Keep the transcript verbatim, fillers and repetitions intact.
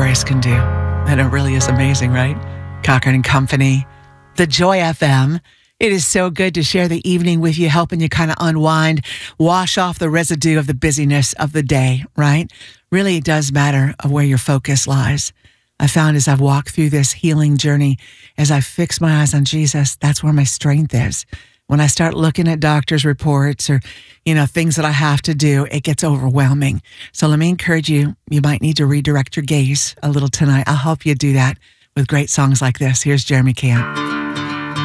grace can do. And it really is amazing, right? Cochran and Company, the Joy F M. It is so good to share the evening with you, helping you kind of unwind, wash off the residue of the busyness of the day, right? Really, it does matter of where your focus lies. I found as I've walked through this healing journey, as I fix my eyes on Jesus, that's where my strength is. When I start looking at doctors' reports or, you know, things that I have to do, it gets overwhelming. So let me encourage you, you might need to redirect your gaze a little tonight. I'll help you do that with great songs like this. Here's Jeremy Camp.